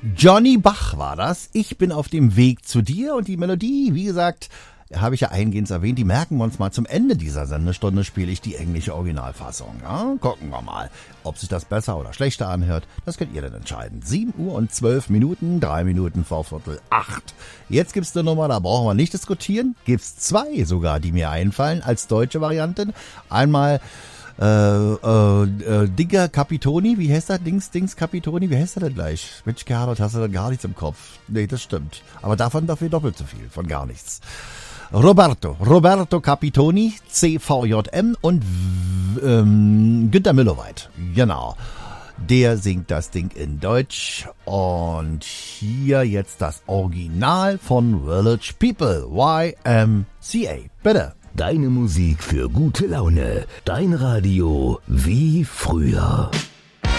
Johnny Bach war das. Ich bin auf dem Weg zu dir und die Melodie, wie gesagt, habe ich ja eingehend erwähnt, die merken wir uns mal. Zum Ende dieser Sendestunde spiele ich die englische Originalfassung. Ja? Gucken wir mal, ob sich das besser oder schlechter anhört. Das könnt ihr dann entscheiden. 7 Uhr und 12 Minuten, 3 Minuten vor 7:45. Jetzt gibt's eine Nummer, da brauchen wir nicht diskutieren. Gibt's zwei sogar, die mir einfallen als deutsche Varianten. Einmal Digger Capitoni, wie heißt das? Dings Capitoni, wie heißt er denn gleich? Mensch, Gerhard, hast du da gar nichts im Kopf? Nee, das stimmt. Aber davon dafür doppelt so viel, von gar nichts. Roberto Capitoni, CVJM und Günter Mülloweit. Genau. Der singt das Ding in Deutsch. Und hier jetzt das Original von Village People, YMCA. Bitte. Deine Musik für gute Laune. Dein Radio wie früher.